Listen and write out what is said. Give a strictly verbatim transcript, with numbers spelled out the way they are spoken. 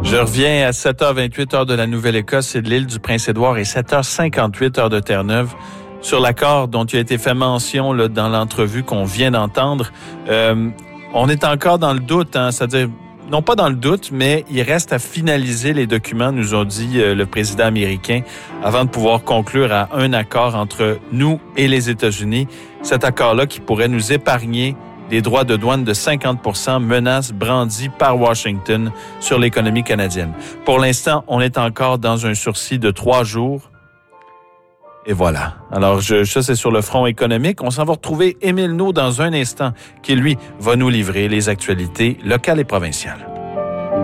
Je reviens à sept heures vingt-huit, heure de la Nouvelle-Écosse et de l'île du Prince-Édouard, et sept heures cinquante-huit, heure de Terre-Neuve, sur l'accord dont il a été fait mention là, dans l'entrevue qu'on vient d'entendre. Euh, on est encore dans le doute, hein, c'est-à-dire, non pas dans le doute, mais il reste à finaliser les documents, nous ont dit euh, le président américain, avant de pouvoir conclure à un accord entre nous et les États-Unis. Cet accord-là qui pourrait nous épargner des droits de douane de cinquante pour cent, menaces brandies par Washington sur l'économie canadienne. Pour l'instant, on est encore dans un sursis de trois jours. Et voilà. Alors, je, ça, c'est sur le front économique. On s'en va retrouver Émile Naud dans un instant, qui, lui, va nous livrer les actualités locales et provinciales.